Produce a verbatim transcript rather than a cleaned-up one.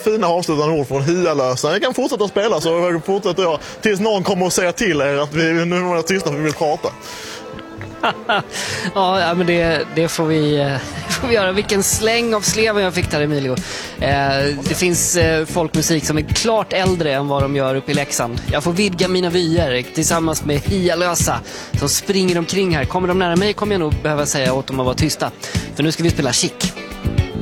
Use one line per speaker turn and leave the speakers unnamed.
fina avslutande ord från Hialösa. Jag kan fortsätta spela så fortsätter jag tills någon kommer och säga till er att vi nu är tysta för vi vill prata.
Ja, men det, det får, vi, får vi göra. Vilken släng av sleven jag fick där, Emilio. Eh, det finns eh, folkmusik som är klart äldre än vad de gör uppe i Leksand. Jag får vidga mina vyer tillsammans med Hialösa som springer omkring här. Kommer de nära mig kommer jag nog behöva säga åt dem att vara tysta. För nu ska vi spela Chic.